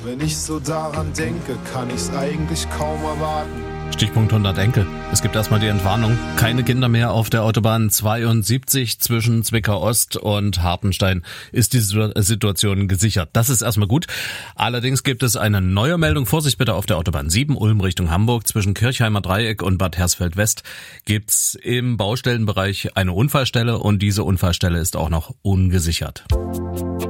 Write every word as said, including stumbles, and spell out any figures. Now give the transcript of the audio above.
Wenn ich so daran denke, kann ich's eigentlich kaum erwarten. Stichpunkt hundert Enkel. Es gibt erstmal die Entwarnung. Keine Kinder mehr auf der Autobahn zweiundsiebzig zwischen Zwickau Ost und Hartenstein ist die Situation gesichert. Das ist erstmal gut. Allerdings gibt es eine neue Meldung. Vorsicht bitte auf der Autobahn sieben, Ulm Richtung Hamburg. Zwischen Kirchheimer Dreieck und Bad Hersfeld West gibt's im Baustellenbereich eine Unfallstelle und diese Unfallstelle ist auch noch ungesichert.